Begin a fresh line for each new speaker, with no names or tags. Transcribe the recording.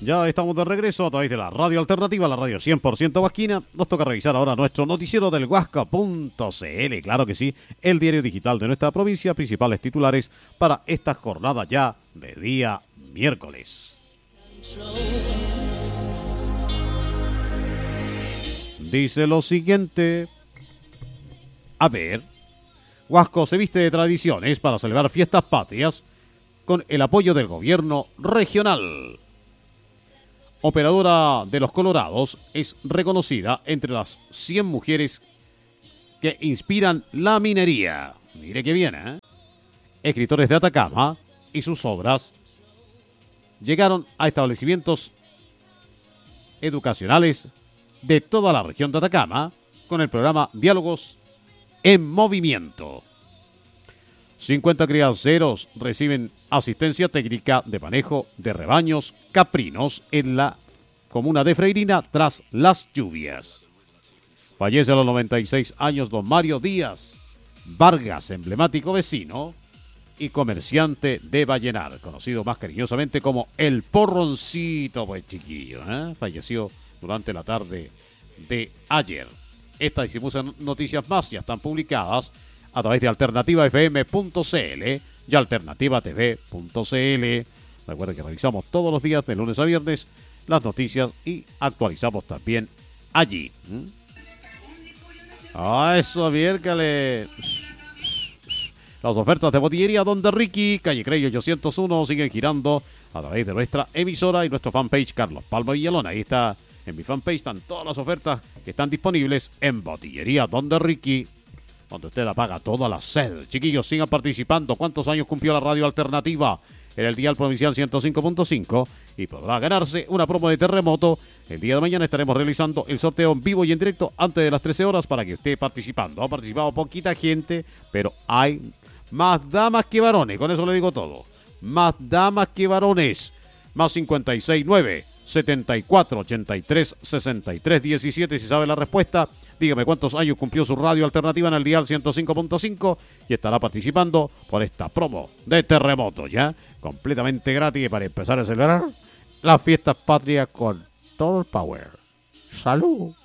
Ya estamos de regreso a través de la radio alternativa, la radio 100% huasquina. Nos toca revisar ahora nuestro noticiero del Huasca.cl. Claro que sí, el diario digital de nuestra provincia, principales titulares para esta jornada ya de día miércoles. Dice lo siguiente. A ver, Huasco se viste de tradiciones para celebrar fiestas patrias con el apoyo del gobierno regional. Operadora de los Colorados, es reconocida entre las 100 mujeres que inspiran la minería. Mire que bien, ¿eh? Escritores de Atacama y sus obras llegaron a establecimientos educacionales de toda la región de Atacama con el programa Diálogos en Movimiento. 50 criaderos reciben asistencia técnica de manejo de rebaños caprinos en la comuna de Freirina tras las lluvias. Fallece a los 96 años don Mario Díaz Vargas, emblemático vecino y comerciante de Vallenar, conocido más cariñosamente como El Porroncito, pues chiquillo, ¿eh? Falleció durante la tarde de ayer. Estas y muchas noticias más ya están publicadas a través de alternativafm.cl y alternativatv.cl. Recuerden que revisamos todos los días, de lunes a viernes, las noticias y actualizamos también allí. Eso, miércale. Las ofertas de botillería Don de Ricky, calle Crey 801, siguen girando a través de nuestra emisora y nuestro fanpage Carlos Palma Villalona. Ahí está, en mi fanpage están todas las ofertas que están disponibles en botillería Don de Ricky, donde usted apaga toda la sed. Chiquillos, sigan participando. ¿Cuántos años cumplió la radio alternativa en el dial provincial 105.5? Y podrá ganarse una promo de terremoto. El día de mañana estaremos realizando el sorteo en vivo y en directo antes de las 13 horas para que esté participando. Ha participado poquita gente, pero hay más damas que varones. Con eso le digo todo. Más damas que varones. Más 569 74 83 63 17. Si sabe la respuesta, dígame cuántos años cumplió su radio alternativa en el dial 105.5 y estará participando por esta promo de terremoto, ya completamente gratis para empezar a celebrar las fiestas patrias con todo el power. ¡Salud!